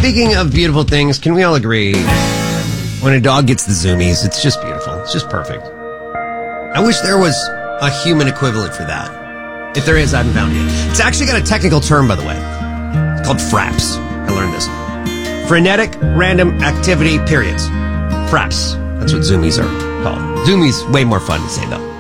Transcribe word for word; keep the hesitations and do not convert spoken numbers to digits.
speaking of beautiful things, can we all agree when a dog gets the zoomies, it's just beautiful. It's just perfect. I wish there was a human equivalent for that. If there is, I haven't found it yet. It's actually got a technical term, by the way. It's called FRAPS. I learned this. Frenetic Random Activity Periods. FRAPS. That's what zoomies are called. Zoomies, way more fun to say, though.